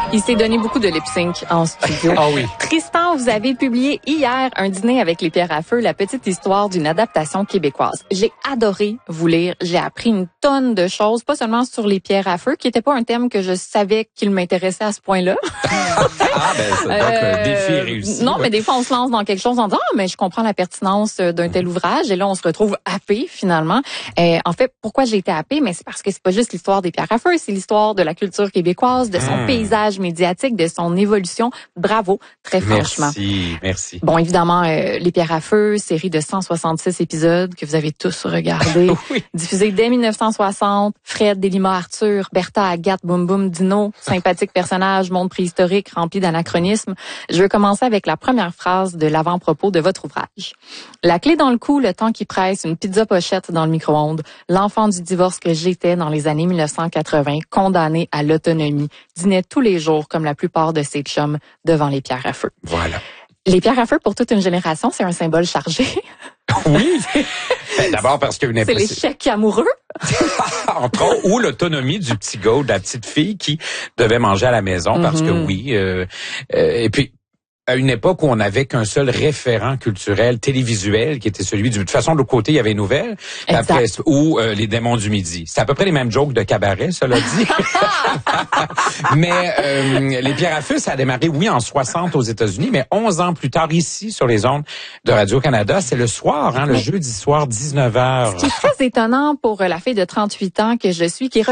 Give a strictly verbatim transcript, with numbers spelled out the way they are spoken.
Il s'est donné beaucoup de lip-sync en studio. Ah oui. Tristan, vous avez publié hier Un dîner avec les pierres à feu, la petite histoire d'une adaptation québécoise. J'ai adoré vous lire. J'ai appris une tonne de choses, pas seulement sur les pierres à feu, qui n'était pas un thème que je savais qu'il m'intéressait à ce point-là. ah, ben, ça, donc, euh, le défi est réussi. Non, mais des fois, on se lance dans quelque chose en disant, ah, mais je comprends la pertinence d'un tel ouvrage. Et là, on se retrouve happé, finalement. Et en fait, pourquoi j'ai été happé? Mais c'est parce que c'est pas juste l'histoire des pierres à feu, c'est l'histoire de la culture québécoise, de son mmh. paysage médiatique, de son évolution. Bravo, très franchement. Merci, merci. Bon, évidemment, euh, Les pierres à feu, série de cent soixante-six épisodes que vous avez tous regardés, oui. diffusée dès mille neuf cent soixante. Fred, Délima, Arthur, Bertha, Agathe, Boum Boum, Dino, sympathique personnage, monde préhistorique rempli d'anachronismes. Je veux commencer avec la première phrase de l'avant-propos de votre ouvrage. La clé dans le cou, le temps qui presse, une pizza pochette dans le micro-ondes, l'enfant du divorce que j'étais dans les années mille neuf cent quatre-vingts, condamné à l'autonomie, dînait tous les jours comme la plupart de ses chums devant les pierres à feu. Voilà. Les pierres à feu pour toute une génération, c'est un symbole chargé. Oui. Ben, d'abord parce qu'il y a une C'est l'échec amoureux. Entre autres, ou l'autonomie du petit gars ou de la petite fille qui devait manger à la maison mm-hmm. parce que oui. Euh, euh, et puis, à une époque où on n'avait qu'un seul référent culturel télévisuel qui était celui du... De toute façon, de l'autre côté, il y avait les nouvelles. Après, ou euh, les démons du midi. C'est à peu près les mêmes jokes de cabaret, cela dit. mais euh, les pierres à feu, ça a démarré, oui, en soixante aux États-Unis, mais onze ans plus tard, ici, sur les ondes de Radio-Canada, c'est le soir, hein, le mais... jeudi soir, dix-neuf heures. Ce qui est très étonnant pour la fille de trente-huit ans que je suis, qui est